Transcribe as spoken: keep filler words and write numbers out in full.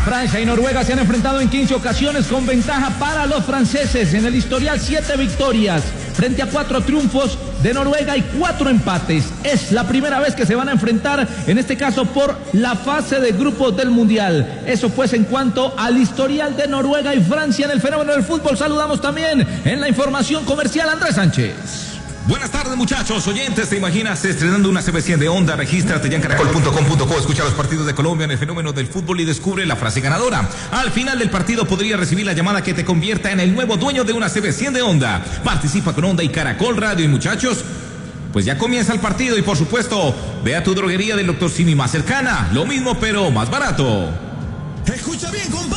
Francia y Noruega se han enfrentado en quince ocasiones con ventaja para los franceses. En el historial, siete victorias frente a cuatro triunfos de Noruega y cuatro empates. Es la primera vez que se van a enfrentar, en este caso por la fase de grupos del Mundial. Eso pues en cuanto al historial de Noruega y Francia en el fenómeno del fútbol. Saludamos también en la información comercial a Andrés Sánchez. Buenas tardes, muchachos, oyentes. ¿Te imaginas estrenando una C B cien de Onda? Regístrate ya en caracol punto com punto co, escucha los partidos de Colombia en el fenómeno del fútbol y descubre la frase ganadora. Al final del partido podrías recibir la llamada que te convierta en el nuevo dueño de una C B cien de Onda. Participa con Onda y Caracol Radio. Y muchachos, pues ya comienza el partido y por supuesto, ve a tu droguería del doctor Simi más cercana. Lo mismo pero más barato. Escucha bien, compadre.